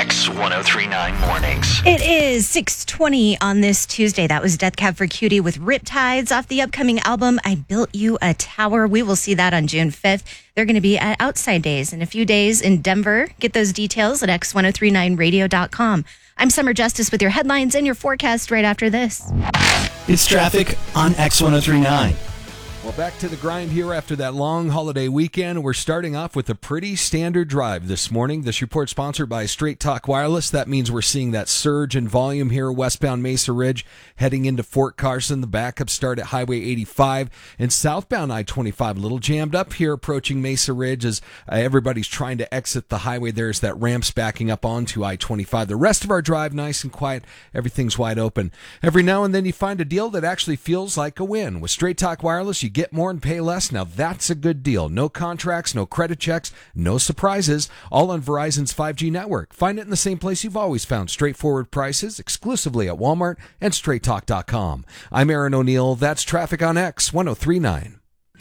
X1039 Mornings. It is 6:20 on this Tuesday. That was Death Cab for Cutie with Riptides off the upcoming album, I Built You a Tower. We will see that on June 5th. They're going to be at Outside Days in a few days in Denver. Get those details at x1039radio.com. I'm Summer Justice with your headlines and your forecast right after this. It's traffic on X1039. Well, back to the grind here after that long holiday weekend. We're starting off with a pretty standard drive this morning. This report sponsored by Straight Talk Wireless. That means we're seeing that surge in volume here westbound Mesa Ridge, heading into Fort Carson. The backup start at Highway 85 and southbound I-25. A little jammed up here approaching Mesa Ridge as everybody's trying to exit the highway. There's that ramps backing up onto I-25. The rest of our drive, nice and quiet. Everything's wide open. Every now and then you find a deal that actually feels like a win. With Straight Talk Wireless, you get more and pay less. Now that's a good deal. No contracts, no credit checks, no surprises, all on Verizon's 5G network. Find it in the same place you've always found straightforward prices exclusively at Walmart and straighttalk.com. I'm Aaron O'Neill. That's traffic on X1039.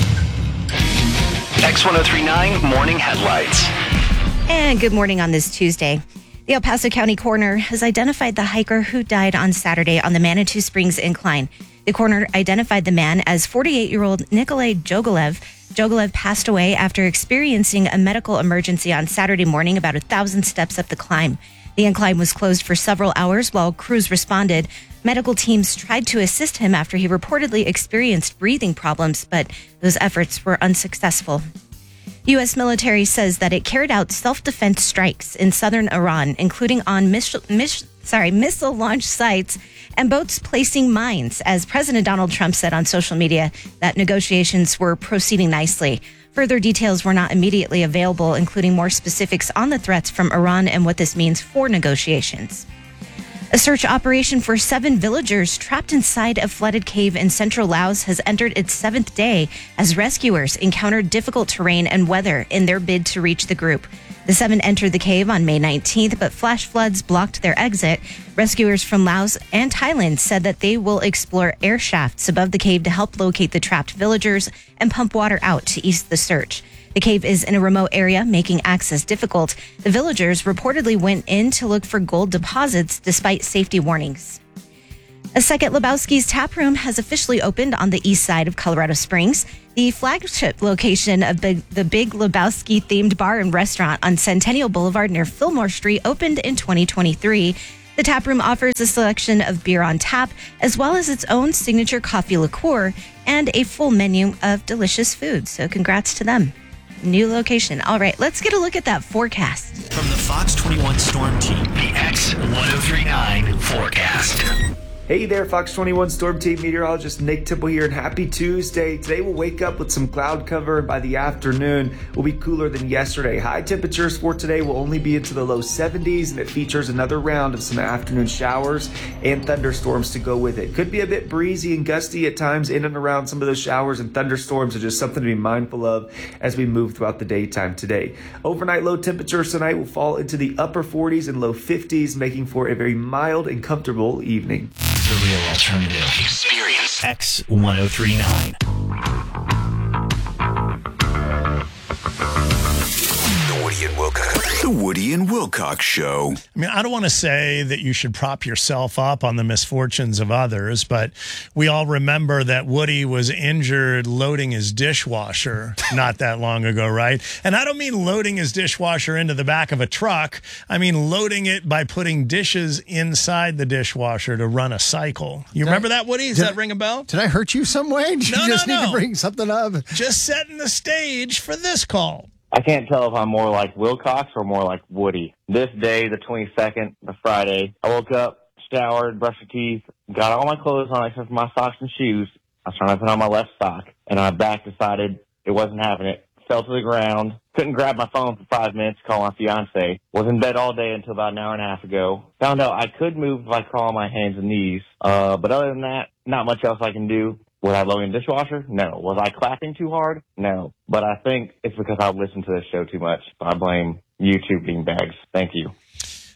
X1039 Morning Headlights. And good morning on this Tuesday. The El Paso County coroner has identified the hiker who died on Saturday on the Manitou Springs Incline. The coroner identified the man as 48-year-old Nikolay Jogolev. Jogolev passed away after experiencing a medical emergency on Saturday morning about 1,000 steps up the climb. The incline was closed for several hours while crews responded. Medical teams tried to assist him after he reportedly experienced breathing problems, but those efforts were unsuccessful. U.S. military says that it carried out self-defense strikes in southern Iran, including on missile launch sites and boats placing mines, as President Donald Trump said on social media that negotiations were proceeding nicely. Further details were not immediately available, including more specifics on the threats from Iran and what this means for negotiations. A search operation for 7 villagers trapped inside a flooded cave in central Laos has entered its 7th day as rescuers encountered difficult terrain and weather in their bid to reach the group. The 7 entered the cave on May 19th, but flash floods blocked their exit. Rescuers from Laos and Thailand said that they will explore air shafts above the cave to help locate the trapped villagers and pump water out to ease the search. The cave is in a remote area, making access difficult. The villagers reportedly went in to look for gold deposits despite safety warnings. A second Lebowski's Tap Room has officially opened on the east side of Colorado Springs. The flagship location of the Big Lebowski-themed bar and restaurant on Centennial Boulevard near Fillmore Street opened in 2023. The Tap Room offers a selection of beer on tap, as well as its own signature coffee liqueur and a full menu of delicious food. So congrats to them. New location. All right, let's get a look at that forecast. From the Fox 21 Storm Team, The X1039 Forecast. Hey there, Fox 21 Storm Team meteorologist Nick Tipple here, and happy Tuesday. Today we'll wake up with some cloud cover, and by the afternoon we'll be cooler than yesterday. High temperatures for today will only be into the low 70s, and it features another round of some afternoon showers and thunderstorms to go with it. Could be a bit breezy and gusty at times in and around some of those showers and thunderstorms, are just something to be mindful of as we move throughout the daytime today. Overnight low temperatures tonight will fall into the upper 40s and low 50s, making for a very mild and comfortable evening. The real alternative. Experience X1039. The Woody and Wilcox Show. I mean, I don't want to say that you should prop yourself up on the misfortunes of others, but we all remember that Woody was injured loading his dishwasher not that long ago, right? And I don't mean loading his dishwasher into the back of a truck. I mean loading it by putting dishes inside the dishwasher to run a cycle. You remember that, Woody? Does that ring a bell? Did I hurt you some way? Did you just need to bring something up? Just setting the stage for this call. I can't tell if I'm more like Wilcox or more like Woody. This day, the 22nd, the Friday, I woke up, showered, brushed my teeth, got all my clothes on except for my socks and shoes. I was trying to put on my left sock, and my back decided it wasn't having it. Fell to the ground. Couldn't grab my phone for 5 minutes to call my fiance. Was in bed all day until about an hour and a half ago. Found out I could move if I crawl on my hands and knees. But other than that, not much else I can do. Was I loading the dishwasher? No. Was I clapping too hard? No. But I think it's because I listened to this show too much. So I blame YouTube beanbags. Thank you.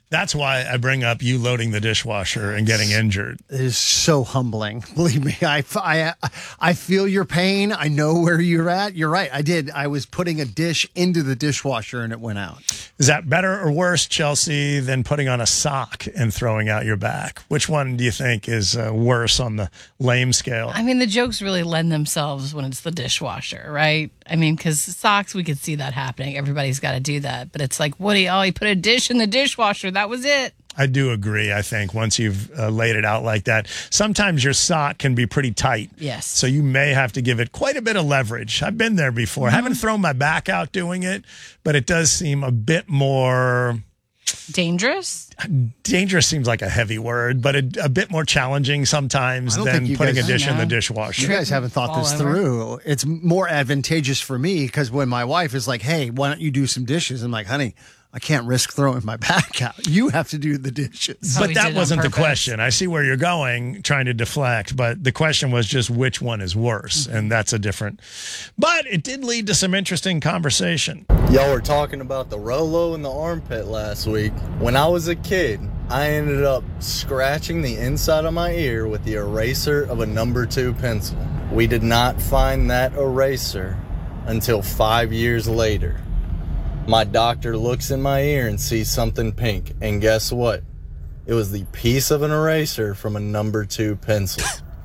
That's why I bring up you loading the dishwasher and getting injured. It is so humbling. Believe me, I feel your pain. I know where you're at. You're right. I did. I was putting a dish into the dishwasher and it went out. Is that better or worse, Chelsea, than putting on a sock and throwing out your back? Which one do you think is worse on the lame scale? I mean, the jokes really lend themselves when it's the dishwasher, right? I mean, because socks, we could see that happening. Everybody's got to do that. But it's like, Woody, he put a dish in the dishwasher. That was it. I do agree. I think once you've laid it out like that, sometimes your sock can be pretty tight. Yes. So you may have to give it quite a bit of leverage. I've been there before. I haven't thrown my back out doing it, but it does seem a bit more dangerous. Dangerous seems like a heavy word, but a bit more challenging sometimes than putting a dish in the dishwasher. You guys haven't thought this through. It's more advantageous for me because when my wife is like, hey, why don't you do some dishes? I'm like, honey, I can't risk throwing my back out. You have to do the dishes. But that wasn't the question. I see where you're going, trying to deflect, but the question was just which one is worse, and that's a different. But it did lead to some interesting conversation. Y'all were talking about the Rolo in the armpit last week. When I was a kid, I ended up scratching the inside of my ear with the eraser of a number 2 pencil. We did not find that eraser until 5 years later. My doctor looks in my ear and sees something pink, and guess what? It was the piece of an eraser from a number 2 pencil.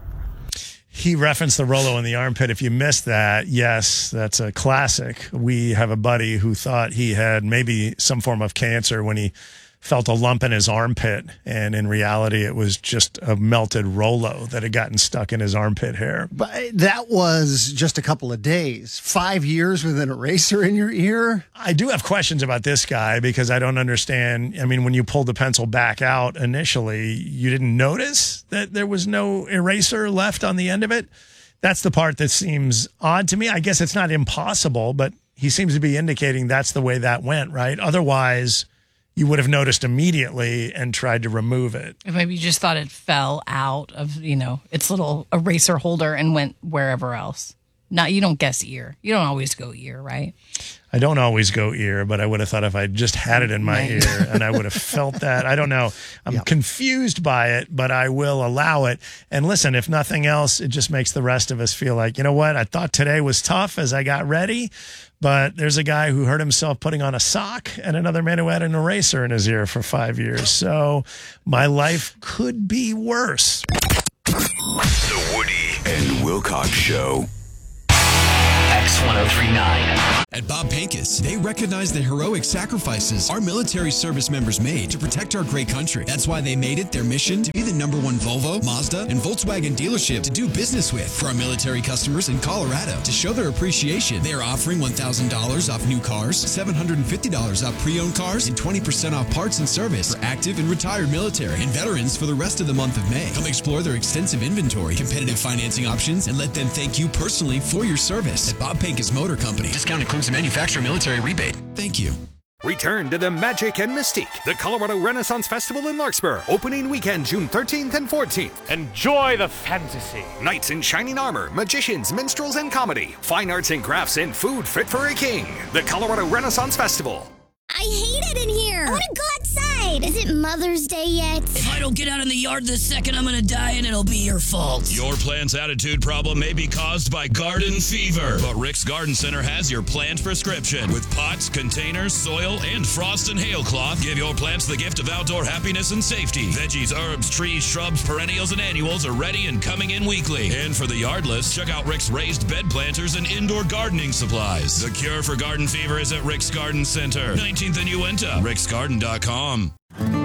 He referenced the Rolo in the armpit. If you missed that, yes, that's a classic. We have a buddy who thought he had maybe some form of cancer when he felt a lump in his armpit, and in reality, it was just a melted Rolo that had gotten stuck in his armpit hair. But that was just a couple of days. 5 years with an eraser in your ear? I do have questions about this guy because I don't understand. I mean, when you pulled the pencil back out initially, you didn't notice that there was no eraser left on the end of it? That's the part that seems odd to me. I guess it's not impossible, but he seems to be indicating that's the way that went, right? Otherwise, you would have noticed immediately and tried to remove it. Maybe you just thought it fell out of, its little eraser holder and went wherever else. No, you don't guess ear. You don't always go ear, right? I don't always go ear, but I would have thought if I just had it in my ear and I would have felt that. I don't know. I'm confused by it, but I will allow it. And listen, if nothing else, it just makes the rest of us feel like, you know what? I thought today was tough as I got ready, but there's a guy who hurt himself putting on a sock and another man who had an eraser in his ear for 5 years. So my life could be worse. The Woody and Wilcox Show. X1039. At Bob Pincus, they recognize the heroic sacrifices our military service members made to protect our great country. That's why they made it their mission to be the #1 Volvo, Mazda, and Volkswagen dealership to do business with. For our military customers in Colorado, to show their appreciation, they are offering $1,000 off new cars, $750 off pre-owned cars, and 20% off parts and service for active and retired military and veterans for the rest of the month of May. Come explore their extensive inventory, competitive financing options, and let them thank you personally for your service. At Bob Pincus Motor Company. Discount includes a manufacturer military rebate. Thank you. Return to the magic and mystique. The Colorado Renaissance Festival in Larkspur. Opening weekend, June 13th and 14th. Enjoy the fantasy. Knights in shining armor, magicians, minstrels, and comedy. Fine arts and crafts and food fit for a king. The Colorado Renaissance Festival. I hate it in here. I want to go outside. Is it Mother's Day yet? If I don't get out in the yard the second, I'm going to die, and it'll be your fault. Your plant's attitude problem may be caused by garden fever, but Rick's Garden Center has your plant prescription. With pots, containers, soil, and frost and hail cloth, give your plants the gift of outdoor happiness and safety. Veggies, herbs, trees, shrubs, perennials, and annuals are ready and coming in weekly. And for the yardless, check out Rick's raised bed planters and indoor gardening supplies. The cure for garden fever is at Rick's Garden Center, 19th and Uinta, ricksgarden.com.